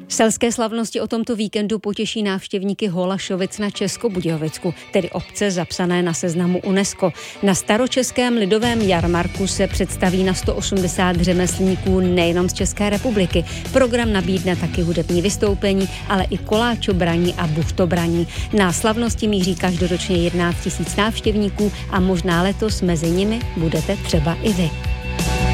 Selské slavnosti o tomto víkendu potěší návštěvníky Holašovic na Českobudějovicku, tedy obce zapsané na seznamu UNESCO. Na staročeském lidovém jarmarku se představí na 180 řemeslníků nejenom z České republiky. Program nabídne taky hudební vystoupení, ale i koláčobraní a buchtobraní. Na slavnosti míří každoročně 11 000 návštěvníků a možná letos mezi nimi budete třeba i vy.